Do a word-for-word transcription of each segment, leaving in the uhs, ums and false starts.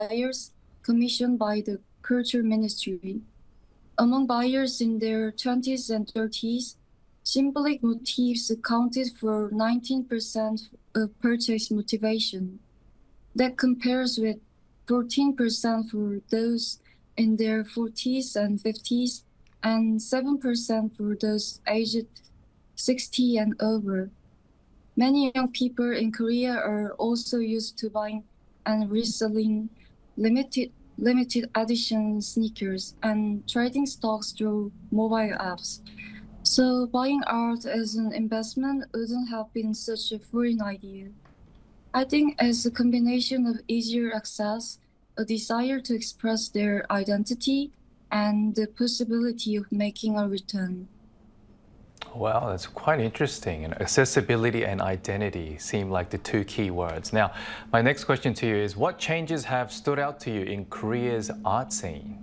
flyers commissioned by the Culture Ministry. Among buyers in their twenties and thirties, symbolic motifs accounted for nineteen percent of purchase motivation. That compares with fourteen percent for those in their forties and fifties, and seven percent for those aged sixty and over. Many young people in Korea are also used to buying and reselling limited limited edition sneakers and trading stocks through mobile apps. So buying art as an investment wouldn't have been such a foreign idea. I think as a combination of easier access, a desire to express their identity, and the possibility of making a return. Wow, that's quite interesting. And accessibility and identity seem like the two key words. Now, my next question to you is, what changes have stood out to you in Korea's art scene?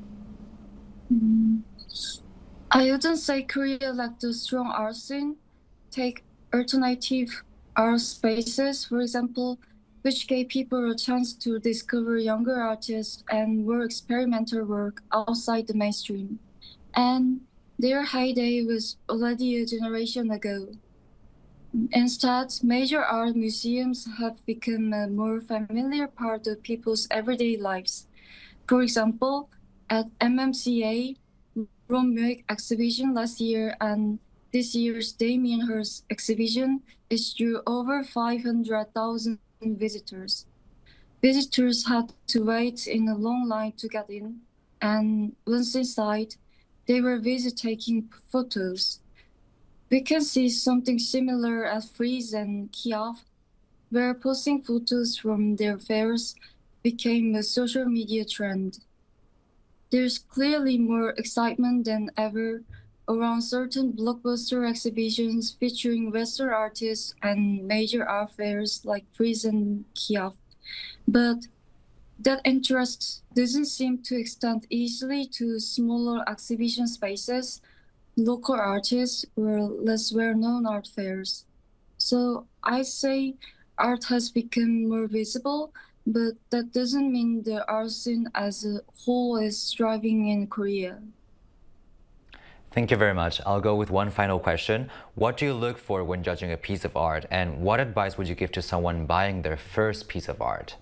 Mm. I wouldn't say Korea lacked a strong art scene. Take alternative art spaces, for example, which gave people a chance to discover younger artists and more experimental work outside the mainstream. And their heyday was already a generation ago. Instead, major art museums have become a more familiar part of people's everyday lives. For example, at M M C A, Rome Music exhibition last year and this year's Damien Hirst exhibition is drew over five hundred thousand visitors. Visitors had to wait in a long line to get in, and once inside, they were busy taking photos. We can see something similar at Frieze and Kiev, where posting photos from their fairs became a social media trend. There's clearly more excitement than ever around certain blockbuster exhibitions featuring Western artists and major art fairs like Frieze and Kiev. But that interest doesn't seem to extend easily to smaller exhibition spaces, local artists, or less well-known art fairs. So I say art has become more visible, but that doesn't mean the art scene as a whole is thriving in Korea. Thank you very much. I'll go with one final question. What do you look for when judging a piece of art, and what advice would you give to someone buying their first piece of art?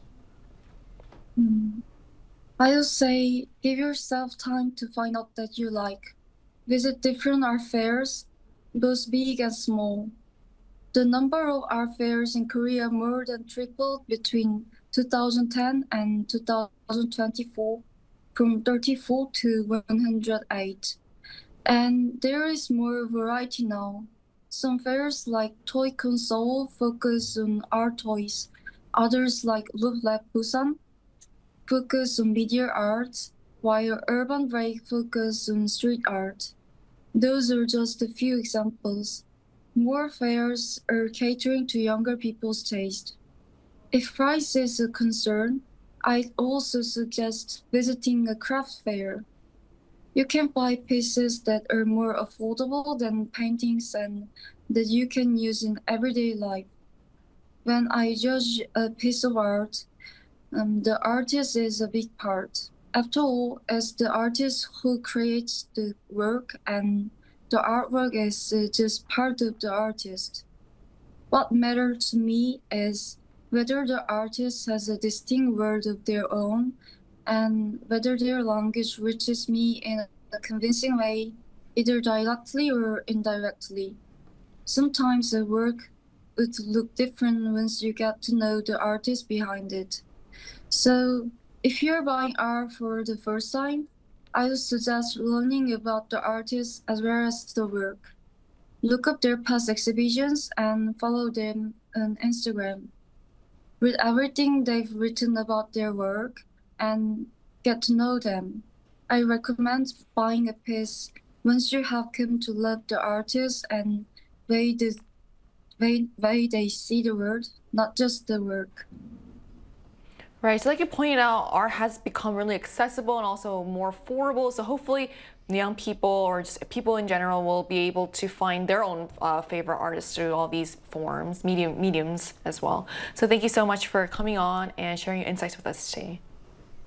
Mm. I would say give yourself time to find out that you like. Visit different art fairs, both big and small. The number of art fairs in Korea more than tripled between two thousand ten and two thousand twenty-four, from thirty-four to one hundred eight. And there is more variety now. Some fairs like Toy Console focus on art toys. Others like Loop Lab Busan focus on media art, while Urban Break focus on street art. Those are just a few examples. More fairs are catering to younger people's taste. If price is a concern, I'd also suggest visiting a craft fair. You can buy pieces that are more affordable than paintings and that you can use in everyday life. When I judge a piece of art, um, the artist is a big part. After all, it's the artist who creates the work, and the artwork is uh, just part of the artist. What matters to me is whether the artist has a distinct word of their own and whether their language reaches me in a convincing way, either directly or indirectly. Sometimes a work would look different once you get to know the artist behind it. So, if you're buying art for the first time, I would suggest learning about the artist as well as the work. Look up their past exhibitions and follow them on Instagram. Read everything they've written about their work and get to know them. I recommend buying a piece once you have come to love the artist and way, the, way, way they see the world, not just the work. Right, so like you pointed out, art has become really accessible and also more affordable. So hopefully young people or just people in general will be able to find their own uh, favorite artists through all these forms, medium, mediums as well. So thank you so much for coming on and sharing your insights with us today.